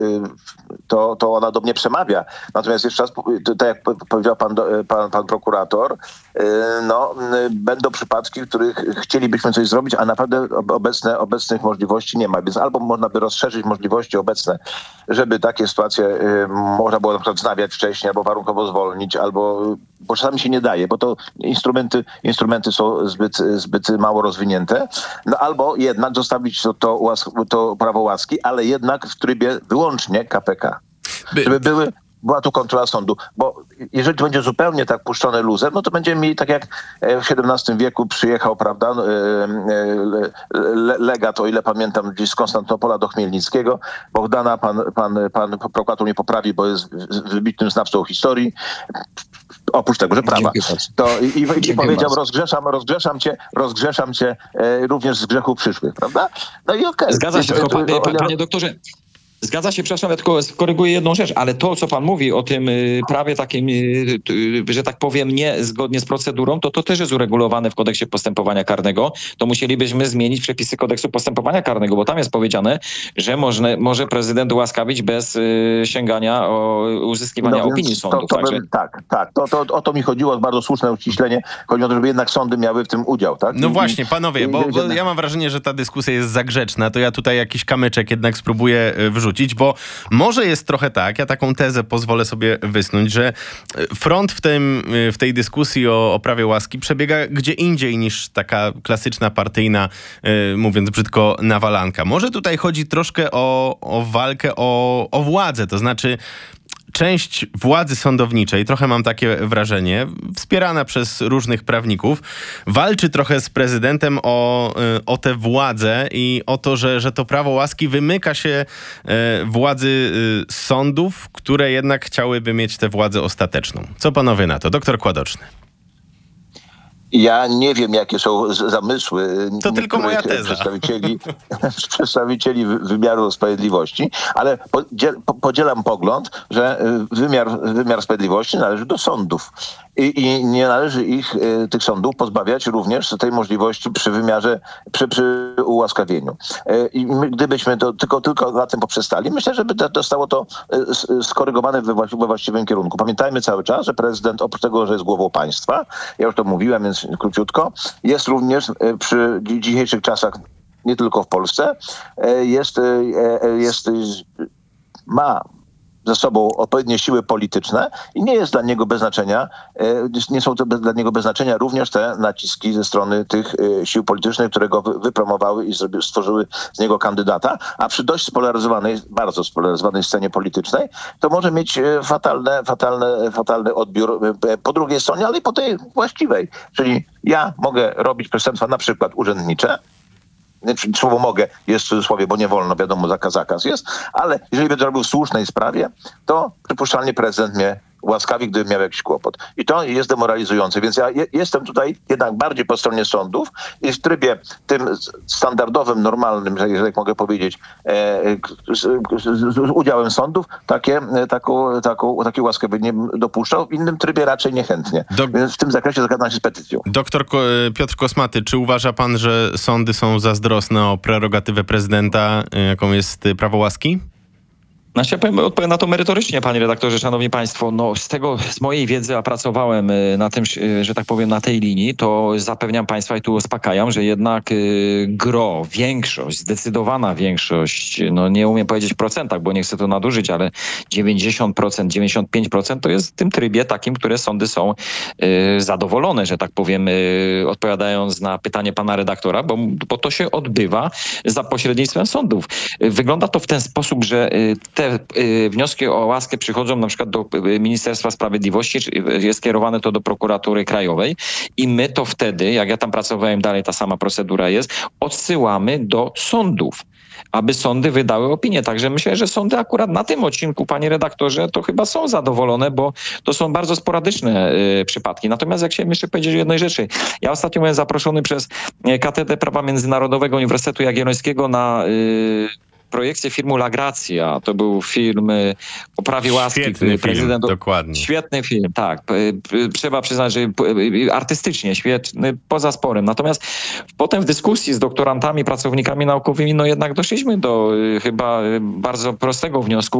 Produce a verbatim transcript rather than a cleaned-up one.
to, to ona do mnie przemawia. Natomiast jeszcze raz, tak jak powiedział pan, pan, pan prokurator, no, będą przypadki, w których chcielibyśmy coś zrobić, a naprawdę obecne, obecnych możliwości nie ma. Więc albo można by rozszerzyć możliwości obecne, żeby takie sytuacje można było na przykład wznawiać wcześniej, albo warunkowo zwolnić, albo, bo czasami się nie daje, bo to instrumenty, instrumenty są zbyt, zbyt mało rozwinięte, no albo jednak zostawić to, to, to prawo łaski, ale jednak w trybie wyłącznie K P K. By... Żeby były była tu kontrola sądu, bo jeżeli to będzie zupełnie tak puszczone luzem, no to będziemy mieli tak jak w siedemnastym wieku przyjechał, prawda, legat, o ile pamiętam, gdzieś z Konstantynopola do Chmielnickiego. Bohdana, pan, pan, pan prokurator mnie poprawi, bo jest wybitnym znawcą historii. Oprócz tego, że prawa. To i, i, i powiedział, rozgrzeszam, rozgrzeszam cię, rozgrzeszam cię e, również z grzechów przyszłych, prawda? No i okej. Okay. Zgadza się, tylko, panie, panie doktorze. Zgadza się, przepraszam, ja tylko skoryguję jedną rzecz, ale to, co pan mówi o tym y, prawie takim, y, y, że tak powiem, nie zgodnie z procedurą, to to też jest uregulowane w kodeksie postępowania karnego. To musielibyśmy zmienić przepisy kodeksu postępowania karnego, bo tam jest powiedziane, że można, może prezydent ułaskawić bez y, sięgania o uzyskiwania no opinii sądu. To, to Także... bym, tak, tak. To, to, o to mi chodziło, bardzo słuszne uściślenie. Chodzi o to, żeby jednak sądy miały w tym udział, tak? No I, właśnie, panowie, bo, bo ja mam wrażenie, że ta dyskusja jest za grzeczna, to ja tutaj jakiś kamyczek jednak spróbuję wrzucić. Bo może jest trochę tak, ja taką tezę pozwolę sobie wysnuć, że front w, tym, w tej dyskusji o, o prawie łaski przebiega gdzie indziej niż taka klasyczna partyjna, mówiąc brzydko, nawalanka. Może tutaj chodzi troszkę o, o walkę o, o władzę, to znaczy część władzy sądowniczej, trochę mam takie wrażenie, wspierana przez różnych prawników, walczy trochę z prezydentem o, o tę władzę i o to, że, że to prawo łaski wymyka się władzy sądów, które jednak chciałyby mieć tę władzę ostateczną. Co panowie na to? Doktor Kładoczny. Ja nie wiem, jakie są zamysły to tylko moja teza. Przedstawicieli, przedstawicieli wymiaru sprawiedliwości, ale podzielam pogląd, że wymiar, wymiar sprawiedliwości należy do sądów. I, i nie należy ich, tych sądów, pozbawiać również tej możliwości przy wymiarze, przy, przy ułaskawieniu. I my, gdybyśmy to tylko, tylko na tym poprzestali, myślę, że by to zostało to skorygowane we właściwym kierunku. Pamiętajmy cały czas, że prezydent oprócz tego, że jest głową państwa, ja już to mówiłem, więc króciutko, jest również przy dzisiejszych czasach, nie tylko w Polsce, jest, jest, ma ze sobą odpowiednie siły polityczne i nie jest dla niego bez znaczenia, nie są to bez, dla niego bez znaczenia również te naciski ze strony tych sił politycznych, które go wypromowały i stworzyły z niego kandydata, a przy dość spolaryzowanej, bardzo spolaryzowanej scenie politycznej, to może mieć fatalne, fatalne, fatalny odbiór po drugiej stronie, ale i po tej właściwej. Czyli ja mogę robić przestępstwa na przykład urzędnicze, słowo mogę jest w cudzysłowie, bo nie wolno, wiadomo, zakaz, zakaz jest, ale jeżeli będę robił w słusznej sprawie, to przypuszczalnie prezydent mnie łaskawi, gdyby miał jakiś kłopot. I to jest demoralizujące, więc ja je, jestem tutaj jednak bardziej po stronie sądów i w trybie tym standardowym, normalnym, jeżeli tak mogę powiedzieć, e, z, z, z udziałem sądów, takie, taką, taką, takie łaskę by nie dopuszczał, w innym trybie raczej niechętnie. Do... Więc w tym zakresie zgadzam się z petycją. Doktor Ko- Piotr Kosmaty, czy uważa pan, że sądy są zazdrosne o prerogatywę prezydenta, jaką jest prawo łaski? Znaczy, ja powiem, odpowiem na to merytorycznie, panie redaktorze, szanowni państwo. No, z tego, z mojej wiedzy, a pracowałem na tym, że tak powiem, na tej linii, to zapewniam państwa i tu uspokajam, że jednak y, gro, większość, zdecydowana większość, no nie umiem powiedzieć w procentach, bo nie chcę to nadużyć, ale dziewięćdziesiąt procent, dziewięćdziesiąt pięć procent to jest w tym trybie takim, które sądy są y, zadowolone, że tak powiem, y, odpowiadając na pytanie pana redaktora, bo, bo to się odbywa za pośrednictwem sądów. Wygląda to w ten sposób, że y, te y, wnioski o łaskę przychodzą na przykład do y, Ministerstwa Sprawiedliwości, jest skierowane to do Prokuratury Krajowej i my to wtedy, jak ja tam pracowałem, dalej ta sama procedura jest, odsyłamy do sądów, aby sądy wydały opinię. Także myślę, że sądy akurat na tym odcinku, panie redaktorze, to chyba są zadowolone, bo to są bardzo sporadyczne y, przypadki. Natomiast jak chciałem jeszcze powiedzieć o jednej rzeczy. Ja ostatnio byłem zaproszony przez Katedrę Prawa Międzynarodowego Uniwersytetu Jagiellońskiego na... Y, projekcję filmu La Grazia. To był film y, o prawie łaski. Świetny film, prezydent... dokładnie. Świetny film, tak. Y, y, trzeba przyznać, że y, y, artystycznie świetny, poza sporem. Natomiast potem w dyskusji z doktorantami, pracownikami naukowymi, no jednak doszliśmy do y, chyba y, bardzo prostego wniosku.